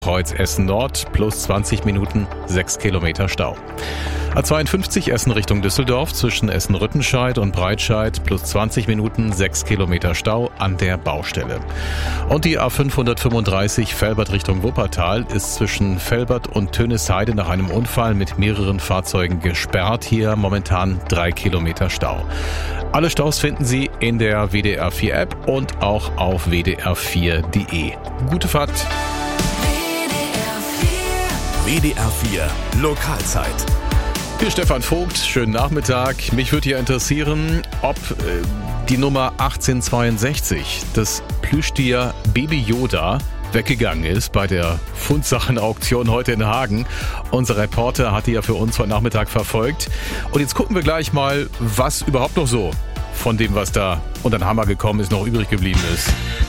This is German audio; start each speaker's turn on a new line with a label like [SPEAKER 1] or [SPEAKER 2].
[SPEAKER 1] Kreuz Essen Nord, plus 20 Minuten, 6 Kilometer Stau. A52 Essen Richtung Düsseldorf zwischen Essen-Rüttenscheid und Breitscheid, plus 20 Minuten, 6 Kilometer Stau an der Baustelle. Und die A535 Velbert Richtung Wuppertal ist zwischen Velbert und Tönisheide nach einem Unfall mit mehreren Fahrzeugen gesperrt. Hier momentan 3 Kilometer Stau. Alle Staus finden Sie in der WDR 4 App und auch auf wdr4.de. Gute Fahrt!
[SPEAKER 2] WDR 4 Lokalzeit.
[SPEAKER 1] Hier ist Stefan Vogt, schönen Nachmittag. Mich würde ja interessieren, ob die Nummer 1862, das Plüschtier Baby Yoda, weggegangen ist bei der Fundsachenauktion heute in Hagen. Unser Reporter hat die ja für uns heute Nachmittag verfolgt. Und jetzt gucken wir gleich mal, was überhaupt noch so von dem, was da unter den Hammer gekommen ist, noch übrig geblieben ist.